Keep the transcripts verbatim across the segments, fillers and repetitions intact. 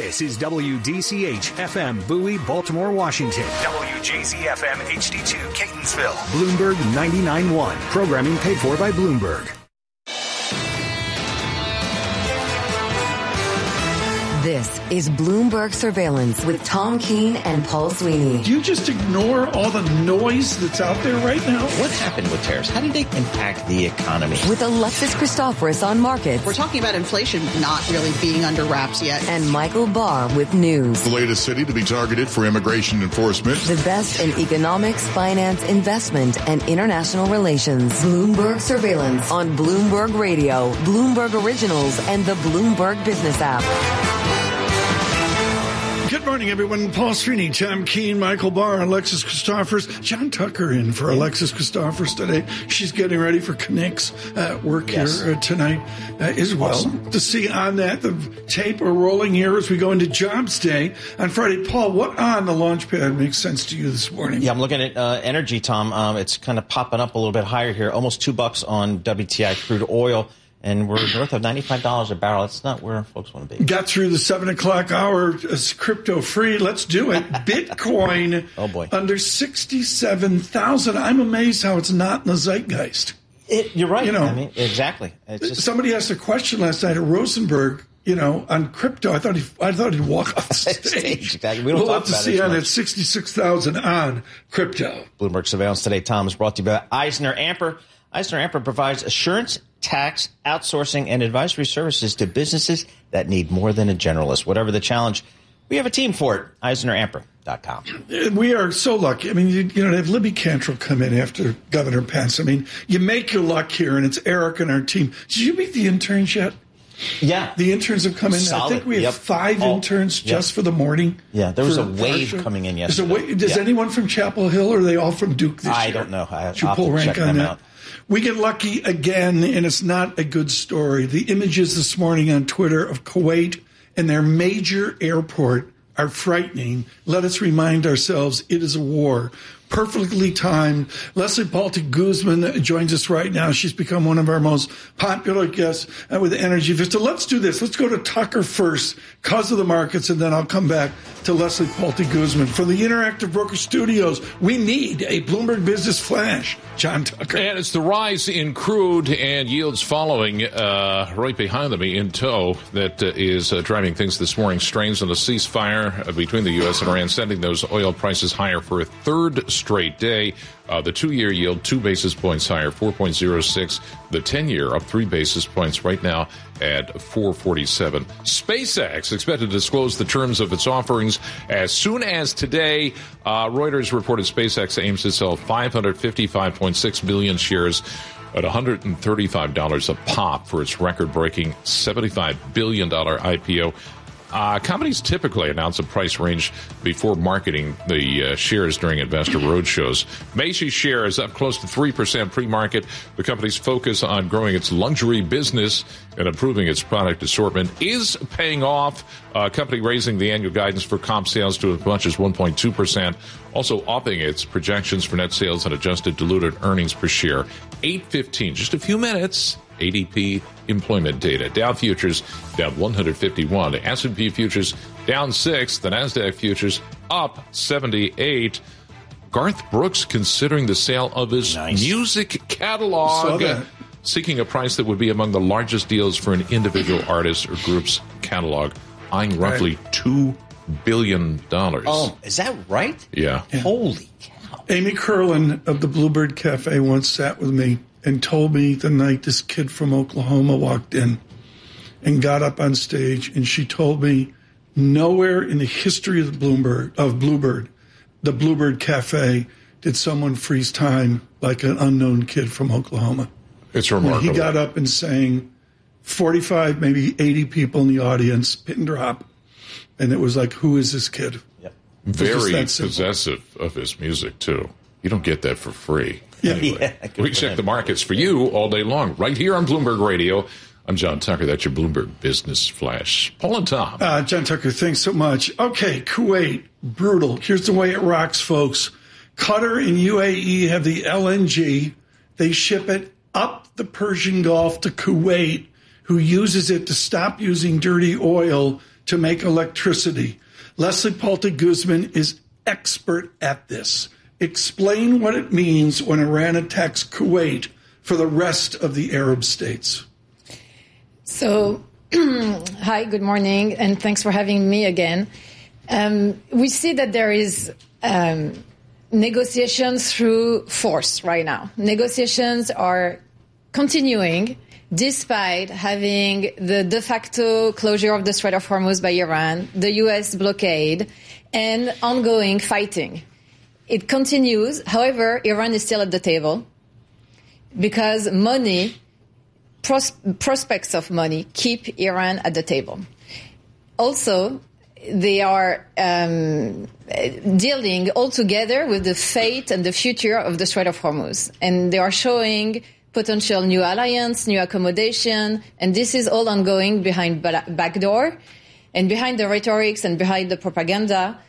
This is W D C H F M Bowie, Baltimore, Washington. W J Z F M H D two, Catonsville. Bloomberg ninety-nine point one. Programming paid for by Bloomberg. This is Bloomberg Surveillance with Tom Keene and Paul Sweeney. Do you just ignore all the noise that's out there right now? What happened with tariffs? How did they impact the economy? With Alexis Christoforous on markets. We're talking about inflation not really being under wraps yet. And Michael Barr with news. The latest city to be targeted for immigration enforcement. The best in economics, finance, investment, and international relations. Bloomberg Surveillance on Bloomberg Radio, Bloomberg Originals, and the Bloomberg Business app. Good morning, everyone. Paul Sweeney, Tom Keene, Michael Barr, Alexis Christoforous, John Tucker in for Alexis Christoforous today. She's getting ready for Knicks uh, work yes. here uh, tonight uh, as well. Awesome. To see on that, the tape are rolling here as we go into Jobs Day on Friday. Paul, what on the launch pad makes sense to you this morning? Yeah, I'm looking at uh, energy, Tom. Um, it's kind of popping up a little bit higher here, almost two bucks on W T I crude oil. And we're north of ninety-five dollars a barrel. That's not where folks want to be. Got through the seven o'clock hour as crypto free. Let's do it. Bitcoin oh boy. under sixty-seven thousand. I'm amazed how it's not in the zeitgeist. It, you're right. You know, I mean, exactly. It's just... Somebody asked a question last night at Rosenberg, you know, on crypto. I thought he, I thought he'd walk off the stage. Exactly. We don't we'll talk have to about see it on at sixty-six thousand on crypto. Bloomberg Surveillance today, Tom, is brought to you by Eisner Amper. Eisner Amper provides assurance, tax, outsourcing, and advisory services to businesses that need more than a generalist. Whatever the challenge, we have a team for it. Eisner Amper dot com. We are so lucky. I mean, you, you know, to have Libby Cantrell come in after Governor Pence. I mean, you make your luck here, and it's Eric and our team. Did you meet the interns yet? Yeah. The interns have come in. Solid. I think we have yep. five oh, interns yep. just for the morning. Yeah, there was a wave Parsha. coming in yesterday. There's a wave. Is yep. anyone from Chapel Hill, or are they all from Duke this I year? I don't know. I, Should you I'll pull have to rank check on them that? out. We get lucky again, and it's not a good story. The images this morning on Twitter of Kuwait and their major airport are frightening. Let us remind ourselves it is a war. Perfectly timed. Leslie Balti Guzman joins us right now. She's become one of our most popular guests uh, with Energy Vista. Let's do this. Let's go to Tucker first, cause of the markets, and then I'll come back to Leslie Balti Guzman. From the Interactive Broker Studios, we need a Bloomberg Business Flash. John Tucker. And it's the rise in crude and yields following uh, right behind them in tow that uh, is uh, driving things this morning. Strains on the ceasefire uh, between the U S and Iran, sending those oil prices higher for a third straight day. Uh, the two-year yield, two basis points higher, four point oh six. The ten-year up three basis points right now at four forty-seven. SpaceX expected to disclose the terms of its offerings as soon as today. Uh, Reuters reported SpaceX aims to sell five hundred fifty-five point six million shares at one hundred thirty-five dollars a pop for its record-breaking seventy-five billion dollars I P O. Uh, companies typically announce a price range before marketing the uh, shares during investor roadshows. Macy's share is up close to three percent pre-market. The company's focus on growing its luxury business and improving its product assortment is paying off. Uh, company raising the annual guidance for comp sales to as much as one point two percent. Also upping its projections for net sales and adjusted diluted earnings per share. eight fifteen, just a few minutes. A D P employment data. Dow futures down one hundred fifty-one. The S and P futures down six. The NASDAQ futures up seventy-eight. Garth Brooks considering the sale of his nice. music catalog, seeking a price that would be among the largest deals for an individual artist or group's catalog, eyeing roughly right. two billion dollars. Oh, is that right? Yeah. yeah. Holy cow. Amy Curlin of the Bluebird Cafe once sat with me and told me the night this kid from Oklahoma walked in and got up on stage, and she told me nowhere in the history of the Bloomberg of Bluebird, the Bluebird Cafe, did someone freeze time like an unknown kid from Oklahoma. It's remarkable. When he got up and sang, forty-five, maybe eighty people in the audience, pin drop, and it was like, who is this kid? Yep. Very possessive of his music, too. You don't get that for free. Yeah. Anyway, yeah, we check the markets for you all day long, right here on Bloomberg Radio. I'm John Tucker. That's your Bloomberg Business Flash. Paul and Tom. Uh, John Tucker, thanks so much. Okay, Kuwait, brutal. Here's the way it rocks, folks. Qatar and U A E have the L N G. They ship it up the Persian Gulf to Kuwait, who uses it to stop using dirty oil to make electricity. Leslie Palta Guzman is expert at this. Explain what it means when Iran attacks Kuwait for the rest of the Arab states. So, hi, good morning, and thanks for having me again. Um, we see that there is um, negotiations through force right now. Negotiations are continuing despite having the de facto closure of the Strait of Hormuz by Iran, the U S blockade, and ongoing fighting. It continues. However, Iran is still at the table because money, pros- prospects of money, keep Iran at the table. Also, they are um, dealing altogether with the fate and the future of the Strait of Hormuz. And they are showing potential new alliance, new accommodation, and this is all ongoing behind backdoor. And behind the rhetorics and behind the propaganda,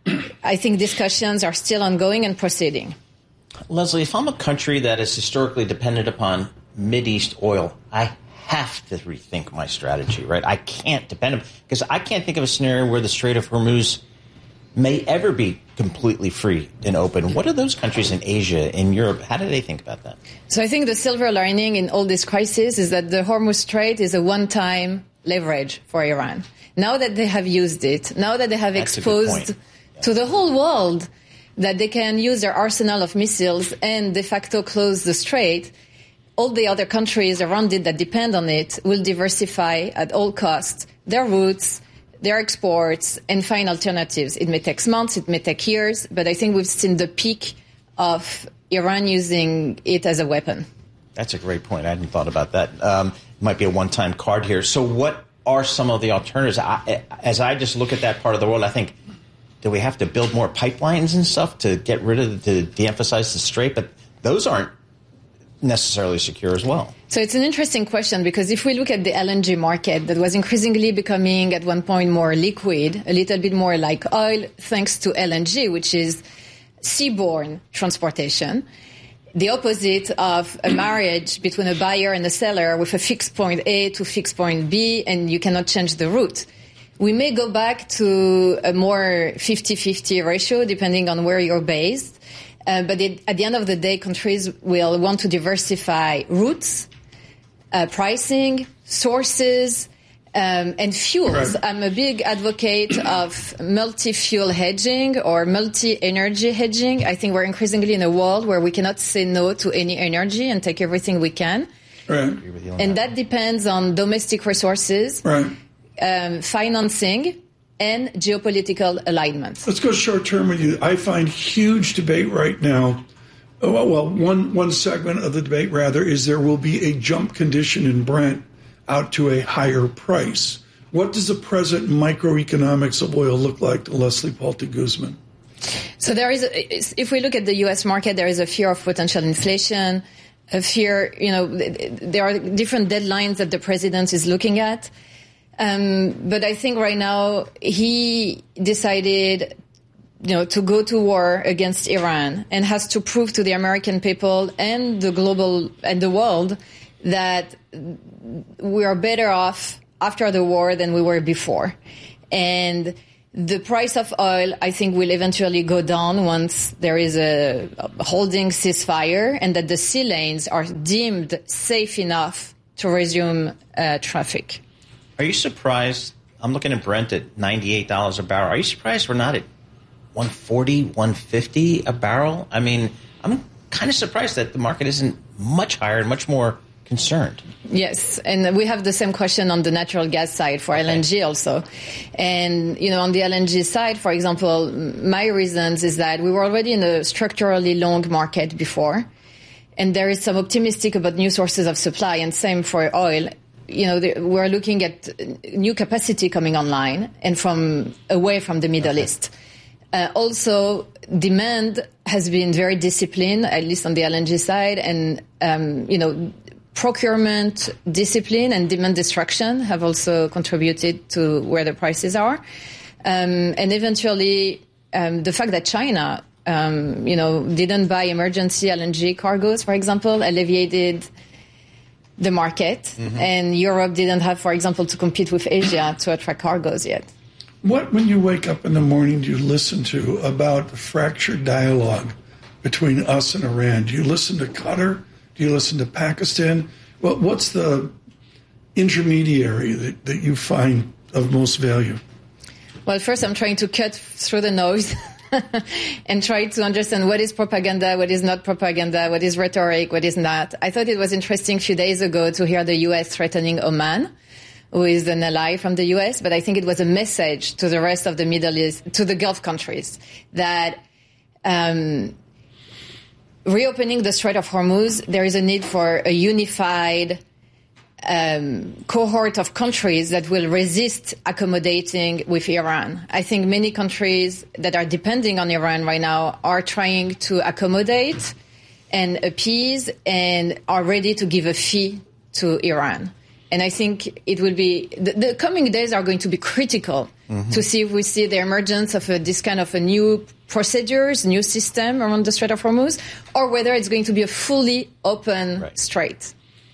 I think discussions are still ongoing and proceeding. Leslie, if I'm a country that is historically dependent upon Mideast oil, I have to rethink my strategy, right? I can't depend on, because I can't think of a scenario where the Strait of Hormuz may ever be completely free and open. What are those countries in Asia, in Europe, how do they think about that? So I think the silver lining in all this crisis is that the Hormuz Strait is a one-time leverage for Iran. Now that they have used it, now that they have That's exposed yeah. to the whole world that they can use their arsenal of missiles and de facto close the strait, all the other countries around it that depend on it will diversify at all costs their routes, their exports, and find alternatives. It may take months, it may take years, but I think we've seen the peak of Iran using it as a weapon. That's a great point. I hadn't thought about that. Um, it might be a one-time card here. So what are some of the alternatives? I, as I just look at that part of the world, I think, do we have to build more pipelines and stuff to get rid of, the, to de-emphasize the strait? But those aren't necessarily secure as well. So it's an interesting question, because if we look at the L N G market that was increasingly becoming at one point more liquid, a little bit more like oil, thanks to L N G, which is seaborne transportation, the opposite of a marriage between a buyer and a seller with a fixed point A to fixed point B, and you cannot change the route. We may go back to a more fifty-fifty ratio, depending on where you're based. Uh, but it, at the end of the day, countries will want to diversify routes, uh, pricing, sources, um, and fuels. Right. I'm a big advocate of multi-fuel hedging or multi-energy hedging. I think we're increasingly in a world where we cannot say no to any energy and take everything we can. Right. And that depends on domestic resources, right. um, financing, and geopolitical alignment. Let's go short term with you. I find huge debate right now. Well, well, one one segment of the debate, rather, is there will be a jump condition in Brent out to a higher price. What does the present microeconomics of oil look like to Leslie Palta Guzman? So there is, a, if we look at the U S market, there is a fear of potential inflation, a fear, you know, there are different deadlines that the president is looking at. Um, but I think right now he decided, you know, to go to war against Iran and has to prove to the American people and the global and the world that we are better off after the war than we were before. And the price of oil, I think, will eventually go down once there is a, a holding ceasefire and that the sea lanes are deemed safe enough to resume uh, traffic. Are you surprised? I'm looking at Brent at ninety-eight dollars a barrel. Are you surprised we're not at one forty, one fifty a barrel? I mean, I'm kind of surprised that the market isn't much higher and much more concerned. Yes, and we have the same question on the natural gas side for okay. L N G also. And, you know, on the L N G side, for example, my reasons is that we were already in a structurally long market before, and there is some optimistic about new sources of supply, and same for oil. You know, the, we're looking at new capacity coming online and from away from the Middle okay. East. Uh, also, demand has been very disciplined, at least on the L N G side, and, um, you know, procurement discipline and demand destruction have also contributed to where the prices are. Um, and eventually, um, the fact that China, um, you know, didn't buy emergency L N G cargoes, for example, alleviated the market, mm-hmm. and Europe didn't have, for example, to compete with Asia to attract cargoes yet. What, when you wake up in the morning, do you listen to about the fractured dialogue between us and Iran? Do you listen to Qatar? Do you listen to Pakistan? Well, what's the intermediary that, that you find of most value? Well, first, I'm trying to cut through the noise and try to understand what is propaganda, what is not propaganda, what is rhetoric, what is not. I thought it was interesting a few days ago to hear the U S threatening Oman, who is an ally from the U S, but I think it was a message to the rest of the Middle East, to the Gulf countries, that um, reopening the Strait of Hormuz, there is a need for a unified um, cohort of countries that will resist accommodating with Iran. I think many countries that are depending on Iran right now are trying to accommodate and appease and are ready to give a fee to Iran. And I think it will be, the, the coming days are going to be critical mm-hmm. to see if we see the emergence of a, this kind of a new procedures, new system around the Strait of Hormuz, or whether it's going to be a fully open right. strait.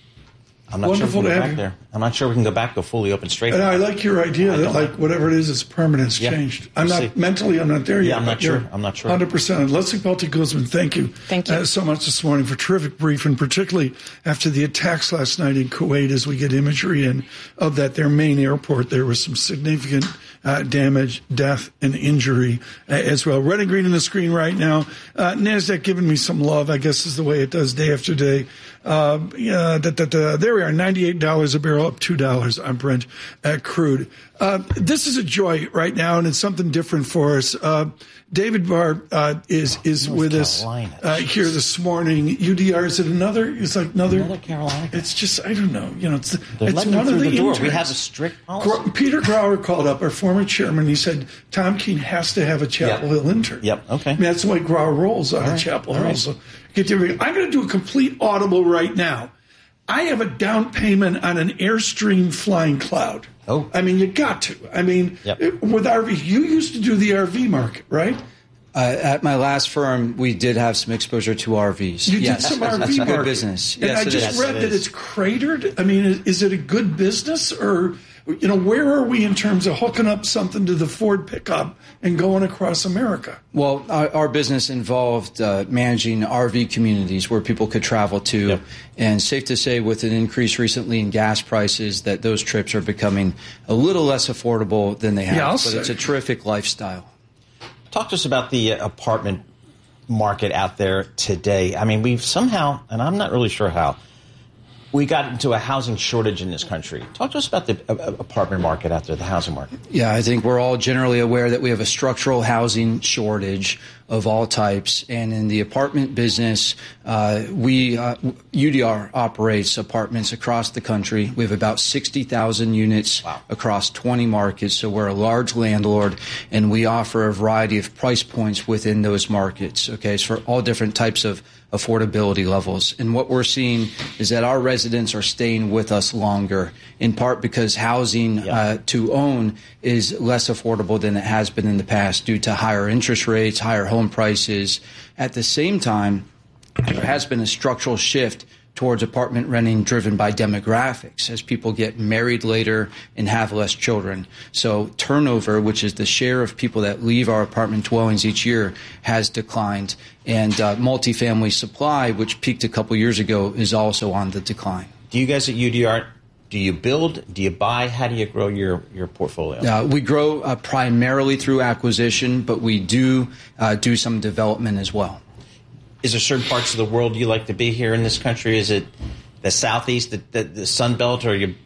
I'm not Wonderful sure we can to go have back you. there. I'm not sure we can go back to a fully open strait. And I like your idea I that, like, know. whatever it is, it's permanent, it's yeah. changed. I'm we'll not, see. mentally, I'm not there yeah, yet. I'm not sure. I'm not sure. one hundred percent. Leslie Peltier Guzman, thank you. Thank you. Uh, so much this morning for a terrific briefing, particularly after the attacks last night in Kuwait, as we get imagery in of that, their main airport. There was some significant uh, damage, death, and injury uh, as well. Red and green on the screen right now. Uh, NASDAQ giving me some love, I guess is the way it does day after day. Uh, yeah, da, da, da. There we are, ninety-eight dollars a barrel, up two dollars on Brent uh, crude. Uh, this is a joy right now, and it's something different for us. Uh, David Barr uh, is is North with Carolina. us uh, here this morning. U D R, is it another? It's like another. Another Carolina. It's just, I don't know. You know, it's, They're it's letting one them of through the the door. interns. We have a strict policy. Gro- Peter Grauer called up, our former chairman. He said Tom Keene has to have a Chapel Yep. Hill intern. Yep, okay. I mean, that's the way Grauer rolls out All of right. Chapel All Hill. right. So get to I'm going to do a complete audible right now. I have a down payment on an Airstream Flying Cloud. Oh. I mean, you got to. I mean, Yep. it- with R V, you used to do the R V market, right? Uh, at my last firm, we did have some exposure to R Vs. You yes, did some R V that's a market. good business. And Yes, I it just is. read Yes, it that is. it's cratered. I mean, is, is it a good business, or, you know, where are we in terms of hooking up something to the Ford pickup and going across America? Well, our, our business involved uh, managing R V communities where people could travel to. Yep. And safe to say, with an increase recently in gas prices, that those trips are becoming a little less affordable than they have. Yeah, I'll but say. it's a terrific lifestyle. Talk to us about the uh, apartment market out there today. I mean, we've somehow, and I'm not really sure how, we got into a housing shortage in this country. Talk to us about the uh, apartment market out there, the housing market. Yeah, I think we're all generally aware that we have a structural housing shortage of all types. And in the apartment business, uh, we uh, U D R operates apartments across the country. We have about sixty thousand units Wow. across twenty markets. So we're a large landlord, and we offer a variety of price points within those markets. Okay, it's for all different types of affordability levels. And what we're seeing is that our residents are staying with us longer, in part because housing Yeah. uh, to own is less affordable than it has been in the past due to higher interest rates, higher home prices. At the same time, there has been a structural shift towards apartment renting driven by demographics as people get married later and have less children. So turnover, which is the share of people that leave our apartment dwellings each year, has declined. And uh, multifamily supply, which peaked a couple years ago, is also on the decline. Do you guys at U D R, do you build, do you buy, how do you grow your, your portfolio? Uh, we grow uh, primarily through acquisition, but we do uh, do some development as well. Is there certain parts of the world you like to be here in this country? Is it the Southeast, the, the, the Sun Belt, or are you